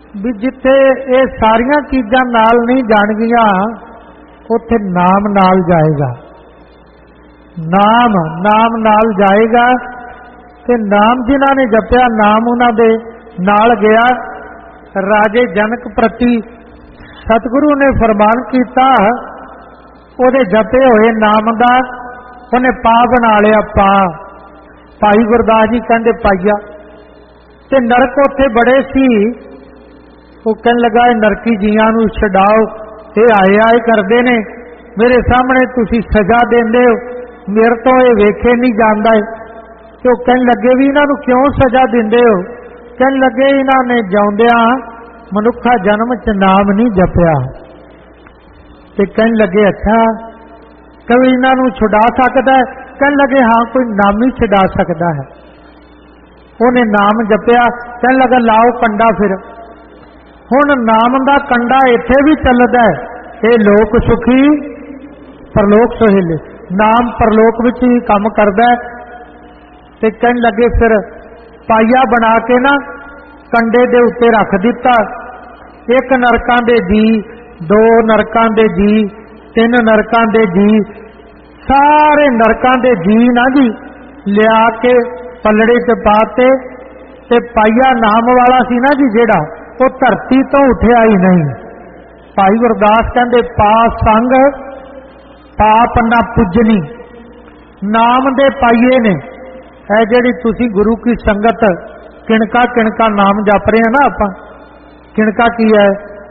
भी जिथे ये सारिया चीज़ां नाल नहीं जाणगियां उत्थे नाम नाल जाएगा। नाम नाम नाल जाएगा ते नाम जिन्हां ने जपिया नाम उन्हां दे नाल गया। राजे जनक प्रति सतगुरु ने फरमान किया, उहदे जपे होए नाम दा उन्हें पा बना लिया। पा भाई गुरदास जी कहते पाइया। ते नरक उत्थे बड़े सी, वो कहन लगा नरकी जियां नूं छडाओ, ये आए आए करते ने मेरे सामने, तुसी सजा देंदे हो, मेरे तो ये वेखे नहीं जाता है। तो कहन लगे भी इन्हां नूं क्यों सजा देंदे हो? कहन लगे इन्हां ने जाउंदियां मनुखा जन्म च नाम नहीं जपिया। ते कहन लगे अच्छा कभी इन्हां नूं छुड़ा सकदा है? कहन लगे हाँ कोई नाम ही छुड़ा सकता है। उन्हें नाम जपिया, कहन लगा लाओ कंडा। फिर हुण नाम दा कंडा इत्थे भी चलदा है, ये लोक सुखी परलोक सुहेले। नाम परलोक विच ही काम करदा है। ते कहन लगे फिर पाइया बना के ना कंडे दे उत्ते रख दिता। एक नरकां दे जी, दो नरकां दे जी, तीन नरकां दे जी, सारे नरकां दे जी ना जी लिया के पलड़े च पाते। ते पाइया नाम वाला सी ना जी जेड़ा, वो धरती तो उठिया ही नहीं। भाई गुरदास कहते पा संग पाप ना पुजनी। नाम दे पाइए ने है जेड़ी तुसी गुरु की संगत किणका किणका नाम जप रहे हैं ना, आप किणका की है